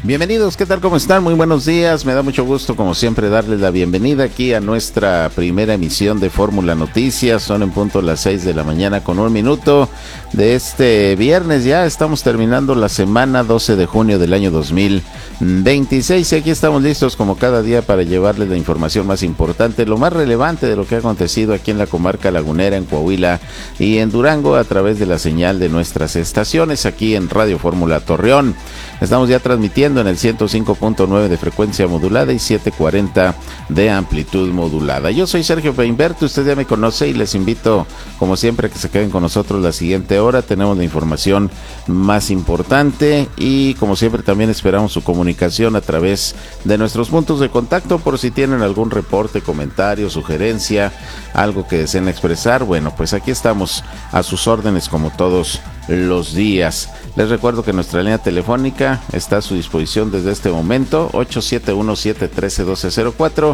Bienvenidos, ¿qué tal? ¿Cómo están? Muy buenos días, me da mucho gusto como siempre darles la bienvenida aquí a nuestra primera emisión de Fórmula Noticias. Son en punto las 6 de la mañana con 1 minuto de este viernes. Ya estamos terminando la semana 12 de junio del año 2026 y aquí estamos listos como cada día para llevarles la información más importante, lo más relevante de lo que ha acontecido aquí en la comarca lagunera, en Coahuila y en Durango a través de la señal de nuestras estaciones aquí en Radio Fórmula Torreón. Estamos ya transmitiendo en el 105.9 de frecuencia modulada y 740 de amplitud modulada. Yo soy Sergio Peinberto, usted ya me conoce y les invito como siempre a que se queden con nosotros la siguiente hora. Tenemos la información más importante y como siempre también esperamos su comunicación a través de nuestros puntos de contacto por si tienen algún reporte, comentario, sugerencia, algo que deseen expresar. Bueno, pues aquí estamos a sus órdenes como todos los días. Les recuerdo que nuestra línea telefónica está a su disposición desde este momento, 871-713-1204,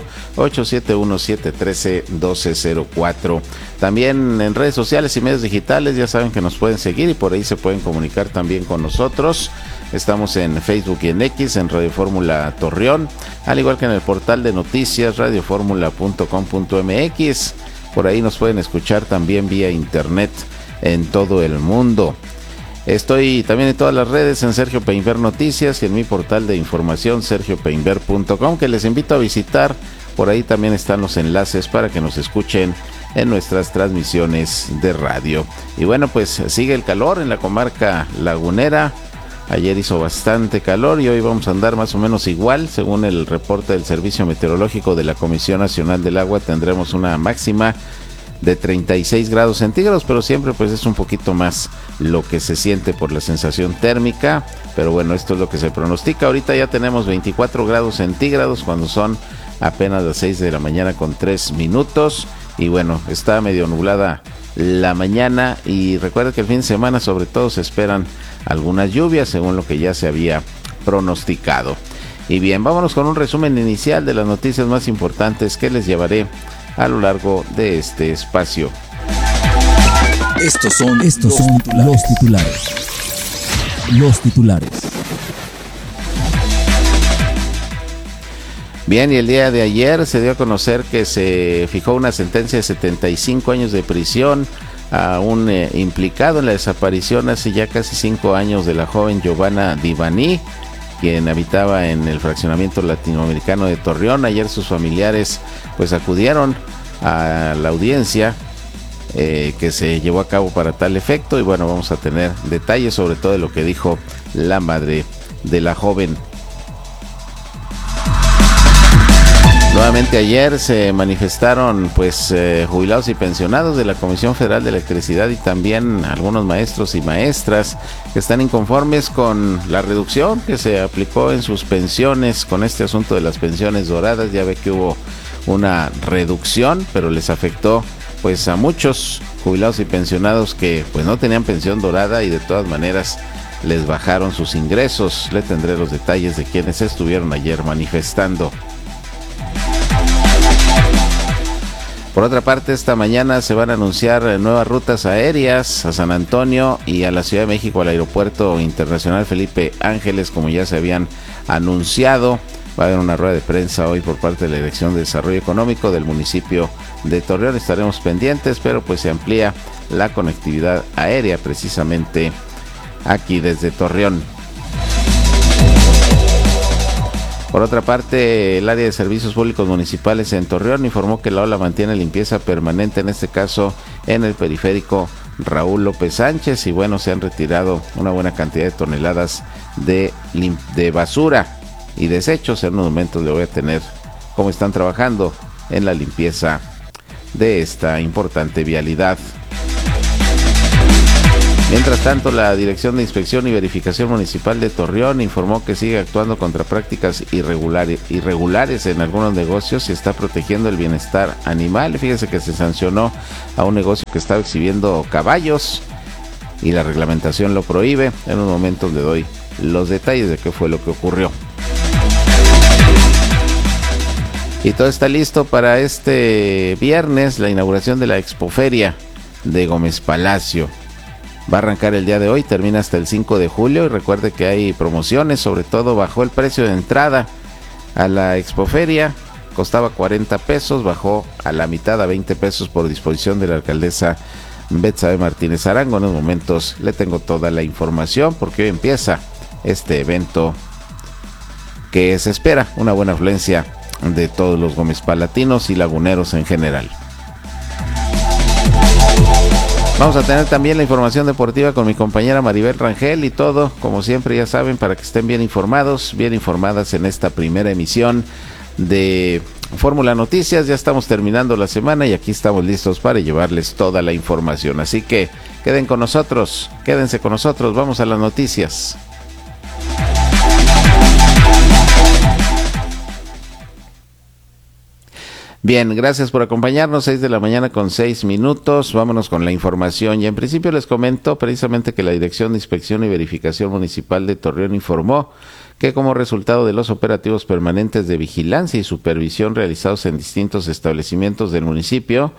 871-713-1204. También en redes sociales y medios digitales ya saben que nos pueden seguir y por ahí se pueden comunicar también con nosotros. Estamos en Facebook y en X, en Radio Fórmula Torreón, al igual que en el portal de noticias radioformula.com.mx. Por ahí nos pueden escuchar también vía internet en todo el mundo. Estoy también en todas las redes en Sergio Peinber Noticias y en mi portal de información sergiopeinber.com, que les invito a visitar. Por ahí también están los enlaces para que nos escuchen en nuestras transmisiones de radio. Y bueno, pues sigue el calor en la comarca lagunera. Ayer hizo bastante calor y hoy vamos a andar más o menos igual. Según el reporte del Servicio Meteorológico de la Comisión Nacional del Agua, tendremos una máxima de 36 grados centígrados, pero siempre pues es un poquito más lo que se siente por la sensación térmica, pero bueno, esto es lo que se pronostica. Ahorita ya tenemos 24 grados centígrados cuando son apenas las 6 de la mañana con 3 minutos y bueno, está medio nublada la mañana y recuerda que el fin de semana sobre todo se esperan algunas lluvias según lo que ya se había pronosticado. Y bien, vámonos con un resumen inicial de las noticias más importantes que les llevaré a lo largo de este espacio. Estos son los titulares. Los titulares. Bien, y el día de ayer se dio a conocer que se fijó una sentencia de 75 años de prisión a un implicado en la desaparición hace ya casi 5 años de la joven Giovanna Divaní, quien habitaba en el fraccionamiento latinoamericano de Torreón. Ayer sus familiares pues acudieron a la audiencia que se llevó a cabo para tal efecto y bueno, vamos a tener detalles sobre todo de lo que dijo la madre de la joven. Nuevamente ayer se manifestaron pues jubilados y pensionados de la Comisión Federal de Electricidad y también algunos maestros y maestras que están inconformes con la reducción que se aplicó en sus pensiones con este asunto de las pensiones doradas. Ya ve que hubo una reducción, pero les afectó pues a muchos jubilados y pensionados que pues no tenían pensión dorada y de todas maneras les bajaron sus ingresos. Le tendré los detalles de quienes estuvieron ayer manifestando. Por otra parte, esta mañana se van a anunciar nuevas rutas aéreas a San Antonio y a la Ciudad de México, al Aeropuerto Internacional Felipe Ángeles, como ya se habían anunciado. Va a haber una rueda de prensa hoy por parte de la Dirección de Desarrollo Económico del municipio de Torreón. Estaremos pendientes, pero pues se amplía la conectividad aérea precisamente aquí desde Torreón. Por otra parte, el área de servicios públicos municipales en Torreón informó que la OLA mantiene limpieza permanente, en este caso en el periférico Raúl López Sánchez, y bueno, se han retirado una buena cantidad de toneladas de basura y desechos. En unos momentos le voy a tener cómo están trabajando en la limpieza de esta importante vialidad. Mientras tanto, la Dirección de Inspección y Verificación Municipal de Torreón informó que sigue actuando contra prácticas irregulares en algunos negocios y está protegiendo el bienestar animal. Fíjese que se sancionó a un negocio que estaba exhibiendo caballos y la reglamentación lo prohíbe. En un momento le doy los detalles de qué fue lo que ocurrió. Y todo está listo para este viernes, la inauguración de la Expoferia de Gómez Palacio. Va a arrancar el día de hoy, termina hasta el 5 de julio y recuerde que hay promociones, sobre todo bajó el precio de entrada a la Expoferia, costaba 40 pesos, bajó a la mitad a 20 pesos por disposición de la alcaldesa Betsabe Martínez Arango. En unos momentos le tengo toda la información porque hoy empieza este evento que se espera una buena afluencia de todos los Gómez Palatinos y laguneros en general. Vamos a tener también la información deportiva con mi compañera Maribel Rangel y todo, como siempre ya saben, para que estén bien informados, bien informadas en esta primera emisión de Fórmula Noticias. Ya estamos terminando la semana y aquí estamos listos para llevarles toda la información. Así que quédense con nosotros, vamos a las noticias. Bien, gracias por acompañarnos, 6 de la mañana con 6 minutos, vámonos con la información. Y en principio les comento precisamente que la Dirección de Inspección y Verificación Municipal de Torreón informó que como resultado de los operativos permanentes de vigilancia y supervisión realizados en distintos establecimientos del municipio,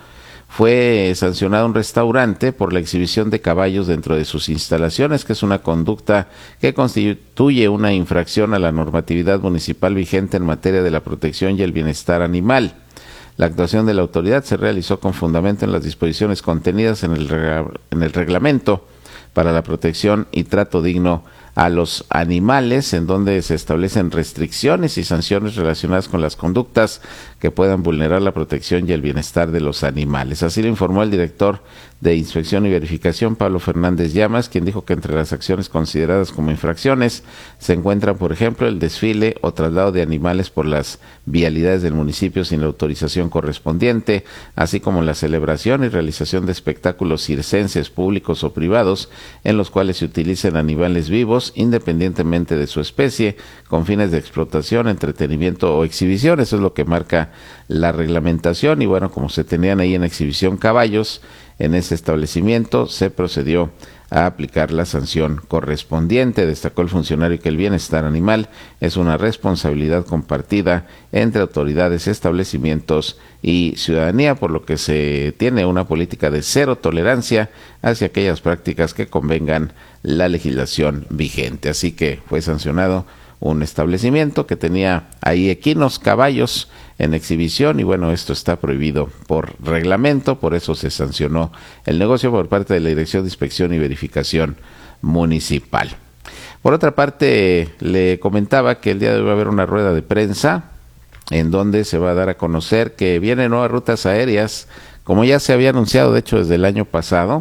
fue sancionado un restaurante por la exhibición de caballos dentro de sus instalaciones, que es una conducta que constituye una infracción a la normatividad municipal vigente en materia de la protección y el bienestar animal. La actuación de la autoridad se realizó con fundamento en las disposiciones contenidas en el reglamento para la protección y trato digno a los animales, en donde se establecen restricciones y sanciones relacionadas con las conductas que puedan vulnerar la protección y el bienestar de los animales. Así lo informó el director de Inspección y Verificación, Pablo Fernández Llamas, quien dijo que entre las acciones consideradas como infracciones se encuentran, por ejemplo, el desfile o traslado de animales por las vialidades del municipio sin la autorización correspondiente, así como la celebración y realización de espectáculos circenses públicos o privados en los cuales se utilicen animales vivos independientemente de su especie, con fines de explotación, entretenimiento o exhibición. Eso es lo que marca la reglamentación. Y bueno, como se tenían ahí en exhibición caballos en ese establecimiento, se procedió a aplicar la sanción correspondiente. Destacó el funcionario que el bienestar animal es una responsabilidad compartida entre autoridades, establecimientos y ciudadanía, por lo que se tiene una política de cero tolerancia hacia aquellas prácticas que convengan la legislación vigente. Así que fue sancionado un establecimiento que tenía ahí equinos, caballos en exhibición, y bueno, esto está prohibido por reglamento, por eso se sancionó el negocio por parte de la Dirección de Inspección y Verificación Municipal. Por otra parte, le comentaba que el día de hoy va a haber una rueda de prensa en donde se va a dar a conocer que vienen nuevas rutas aéreas, como ya se había anunciado, de hecho, desde el año pasado.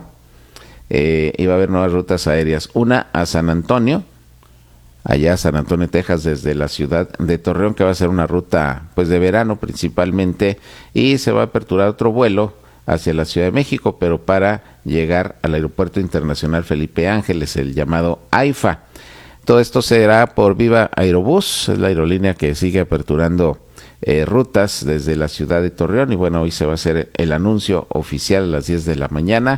Iba a haber nuevas rutas aéreas, una a San Antonio, allá a San Antonio, Texas, desde la ciudad de Torreón, que va a ser una ruta pues de verano principalmente, y se va a aperturar otro vuelo hacia la Ciudad de México, pero para llegar al Aeropuerto Internacional Felipe Ángeles, el llamado AIFA. Todo esto será por Viva Aerobús, es la aerolínea que sigue aperturando rutas desde la ciudad de Torreón, y bueno, hoy se va a hacer el anuncio oficial a las 10 de la mañana.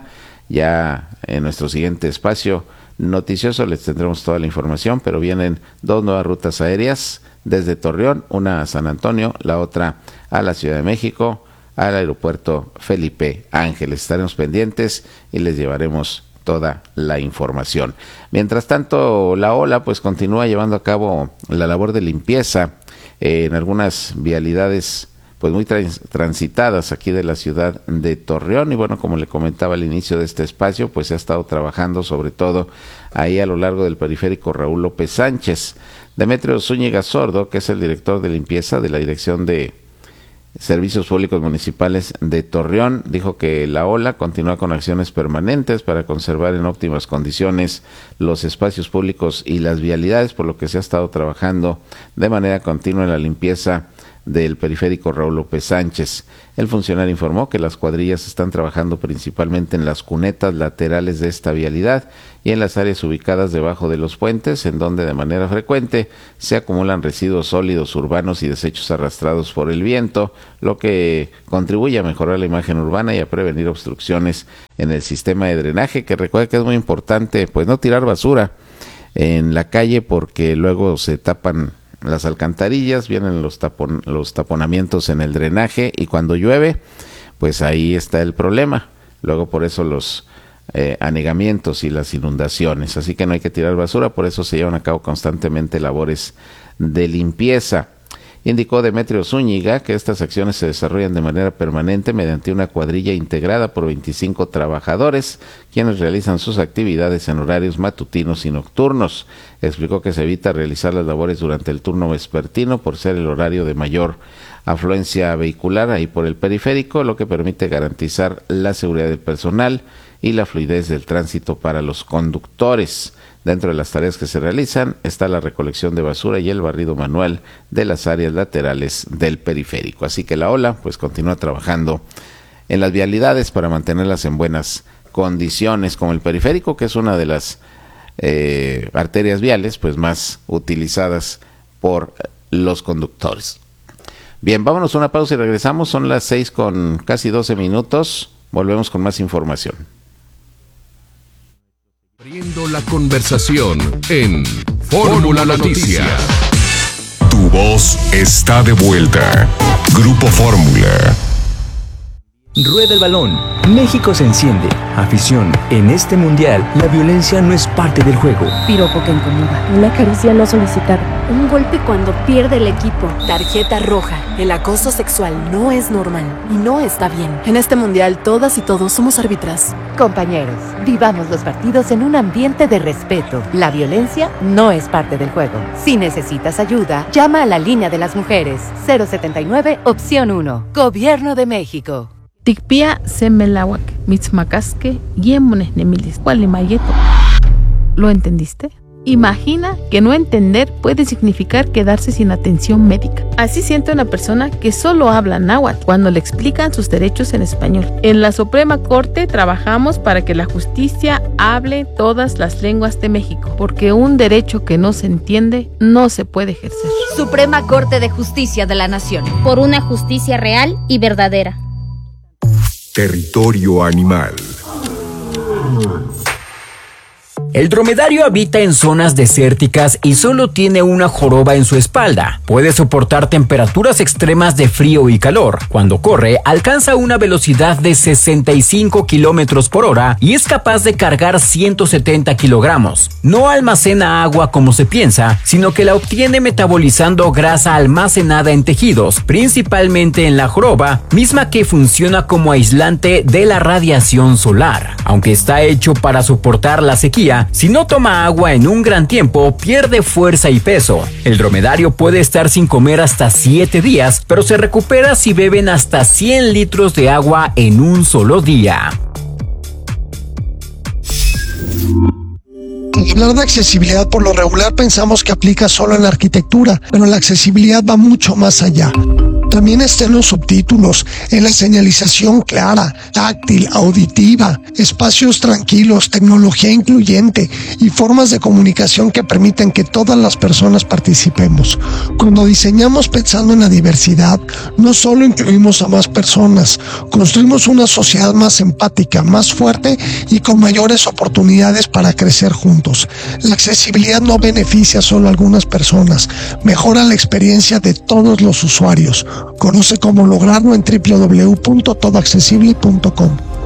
Ya en nuestro siguiente espacio noticioso les tendremos toda la información, pero vienen dos nuevas rutas aéreas desde Torreón, una a San Antonio, la otra a la Ciudad de México, al aeropuerto Felipe Ángeles. Estaremos pendientes y les llevaremos toda la información. Mientras tanto, la OLA pues continúa llevando a cabo la labor de limpieza en algunas vialidades pues muy transitadas aquí de la ciudad de Torreón. Y bueno, como le comentaba al inicio de este espacio, pues se ha estado trabajando sobre todo ahí a lo largo del periférico Raúl López Sánchez. Demetrio Zúñiga Sordo, que es el director de limpieza de la Dirección de Servicios Públicos Municipales de Torreón, dijo que la OLA continúa con acciones permanentes para conservar en óptimas condiciones los espacios públicos y las vialidades, por lo que se ha estado trabajando de manera continua en la limpieza del periférico Raúl López Sánchez. El funcionario informó que las cuadrillas están trabajando principalmente en las cunetas laterales de esta vialidad y en las áreas ubicadas debajo de los puentes, en donde de manera frecuente se acumulan residuos sólidos urbanos y desechos arrastrados por el viento, lo que contribuye a mejorar la imagen urbana y a prevenir obstrucciones en el sistema de drenaje, que recuerda que es muy importante pues no tirar basura en la calle, porque luego se tapan las alcantarillas, vienen los taponamientos en el drenaje, y cuando llueve pues ahí está el problema. Luego por eso los anegamientos y las inundaciones. Así que no hay que tirar basura, por eso se llevan a cabo constantemente labores de limpieza. Indicó Demetrio Zúñiga que estas acciones se desarrollan de manera permanente mediante una cuadrilla integrada por 25 trabajadores, quienes realizan sus actividades en horarios matutinos y nocturnos. Explicó que se evita realizar las labores durante el turno vespertino por ser el horario de mayor afluencia vehicular ahí por el periférico, lo que permite garantizar la seguridad del personal y la fluidez del tránsito para los conductores. Dentro de las tareas que se realizan está la recolección de basura y el barrido manual de las áreas laterales del periférico. Así que la OLA pues continúa trabajando en las vialidades para mantenerlas en buenas condiciones, como el periférico, que es una de las arterias viales pues más utilizadas por los conductores. Bien, vámonos a una pausa y regresamos. Son las 6 con casi 12 minutos. Volvemos con más información. Abriendo la conversación en Fórmula Noticias. Tu voz está de vuelta. Grupo Fórmula. Rueda el balón. México se enciende. Afición. En este mundial, la violencia no es parte del juego. Piropo que incomoda. Una caricia no solicitada. Un golpe cuando pierde el equipo. Tarjeta roja. El acoso sexual no es normal y no está bien. En este mundial, todas y todos somos árbitras. Compañeros, vivamos los partidos en un ambiente de respeto. La violencia no es parte del juego. Si necesitas ayuda, llama a la línea de las mujeres. 079, opción 1. Gobierno de México. Tikpia semelawak, mitzmacasque, yemones nemilis, cualimayeto. ¿Lo entendiste? Imagina que no entender puede significar quedarse sin atención médica. Así siente una persona que solo habla náhuatl cuando le explican sus derechos en español. En la Suprema Corte trabajamos para que la justicia hable todas las lenguas de México, porque un derecho que no se entiende no se puede ejercer. Suprema Corte de Justicia de la Nación. Por una justicia real y verdadera. Territorio animal. El dromedario habita en zonas desérticas y solo tiene una joroba en su espalda. Puede soportar temperaturas extremas de frío y calor. Cuando corre, alcanza una velocidad de 65 kilómetros por hora y es capaz de cargar 170 kilogramos. No almacena agua como se piensa, sino que la obtiene metabolizando grasa almacenada en tejidos, principalmente en la joroba, misma que funciona como aislante de la radiación solar. Aunque está hecho para soportar la sequía, si no toma agua en un gran tiempo, pierde fuerza y peso. El dromedario puede estar sin comer hasta 7 días, pero se recupera si beben hasta 100 litros de agua en un solo día. Al hablar de accesibilidad, por lo regular pensamos que aplica solo en la arquitectura, pero la accesibilidad va mucho más allá. También está en los subtítulos, en la señalización clara, táctil, auditiva, espacios tranquilos, tecnología incluyente y formas de comunicación que permiten que todas las personas participemos. Cuando diseñamos pensando en la diversidad, no solo incluimos a más personas, construimos una sociedad más empática, más fuerte y con mayores oportunidades para crecer juntos. La accesibilidad no beneficia solo a algunas personas, mejora la experiencia de todos los usuarios. Conoce cómo lograrlo en www.todoaccesible.com.